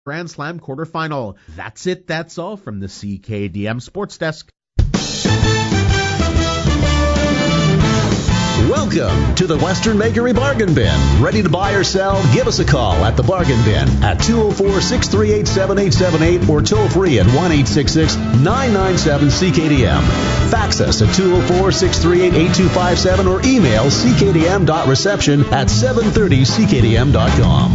Grand Slam quarterfinal. That's it. That's all from the CKDM Sports Desk. Welcome to the Western Bakery Bargain Bin. Ready to buy or sell? Give us a call at the Bargain Bin at 204-638-7878 or toll free at 1-866-997-CKDM. Fax us at 204-638-8257 or email ckdm.reception@730ckdm.com.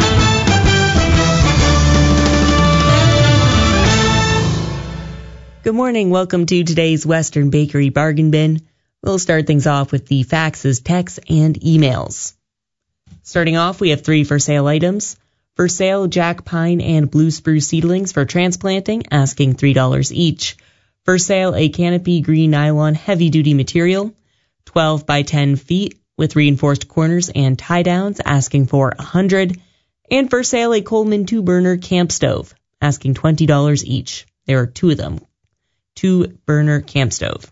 Good morning. Welcome to today's Western Bakery Bargain Bin. We'll start things off with the faxes, texts, and emails. Starting off, we have 3 for sale items. For sale, Jack Pine and Blue Spruce seedlings for transplanting, asking $3 each. For sale, a canopy green nylon heavy-duty material, 12 by 10 feet with reinforced corners and tie-downs, asking for $100. And for sale, a Coleman 2-burner camp stove, asking $20 each. There are 2 of them. 2-burner camp stove.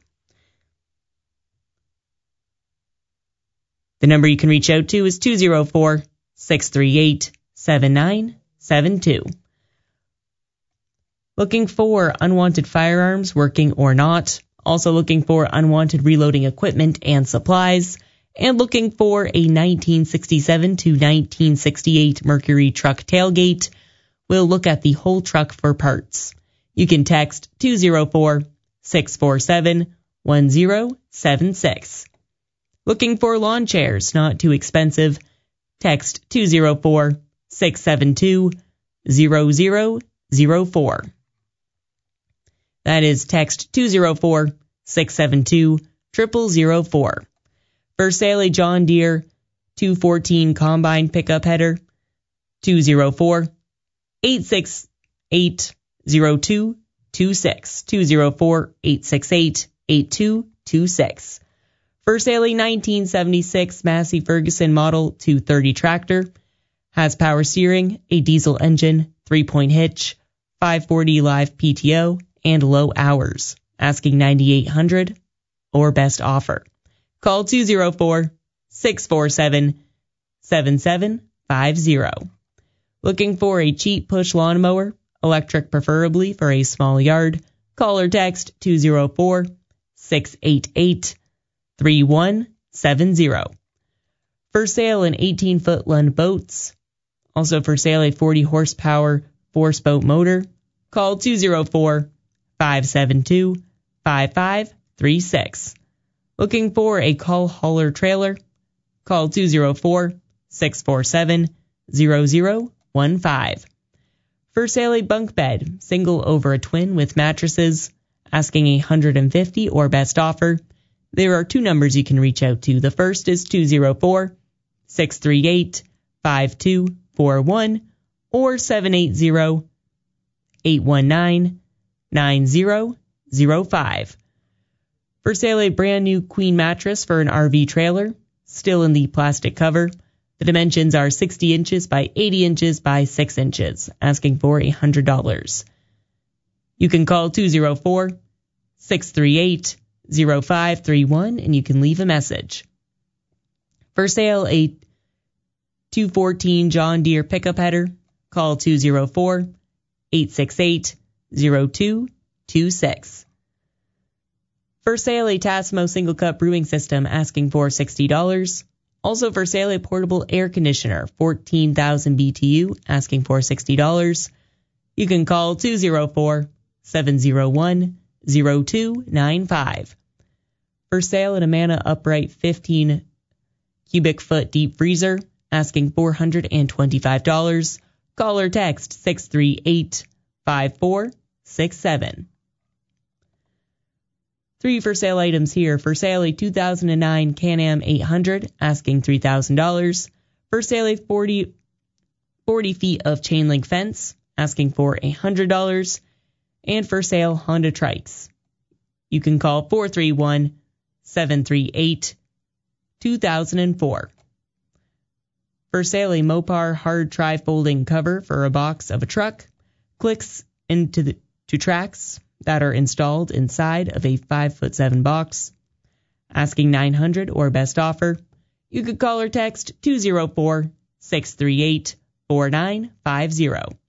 The number you can reach out to is 204-638-7972. Looking for unwanted firearms, working or not. Also looking for unwanted reloading equipment and supplies. And looking for a 1967 to 1968 Mercury truck tailgate. We'll look at the whole truck for parts. You can text 204-647-1076. Looking for lawn chairs, not too expensive. Text 204-672-0004. That is text 204-672-0004. For sale, a John Deere 214 combine pickup header. 204-868-0226. 204-868-8226. For sale, a 1976 Massey Ferguson Model 230 tractor. Has power steering, a diesel engine, 3-point hitch, 540 live PTO, and low hours. Asking $9,800 or best offer. Call 204-647-7750. Looking for a cheap push lawnmower, electric preferably for a small yard. Call or text 204-688-3170. For sale, an 18-foot Lund boats. Also for sale, a 40 horsepower force boat motor. Call 204-572-5536. Looking for a call hauler trailer. Call 204-647-0015. For sale, a bunk bed, single over a twin with mattresses. Asking $150 or best offer. There are 2 numbers you can reach out to. The first is 204-638-5241 or 780-819-9005. For sale, a brand new queen mattress for an RV trailer, still in the plastic cover. The dimensions are 60 inches by 80 inches by 6 inches, asking for $100. You can call 204-638-0531 and you can leave a message. For sale, a 214 John Deere pickup header. Call 204-868-0226. For sale, a Tassimo single cup brewing system, asking for $60. Also for sale, a portable air conditioner, 14,000 BTU, asking for $60. You can call 204-701-0295. For sale, an Amana upright 15 cubic foot deep freezer, asking $425. Call or text 638-5467. 3 for sale items here. For sale, a 2009 Can-Am 800, asking $3,000. For sale, a 40 feet of chain link fence, asking for $100. And for sale, Honda Trikes. You can call 431-738-2004. For sale, a Mopar hard tri-folding cover for a box of a truck. Clicks into to tracks that are installed inside of a 5'7" box. Asking $900 or best offer. You could call or text 204-638-4950.